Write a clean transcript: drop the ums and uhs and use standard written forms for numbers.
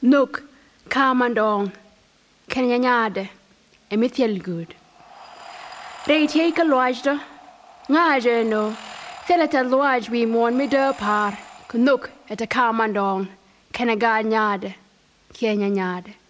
Nuk, Kamandong, Kenyanyade, Emithiel good. Reitie Kalwajda, Naja no, Theleta Lwaj we mourn me der par, Nuk at a Kamandong, Kenaganyade, Kenyanyade.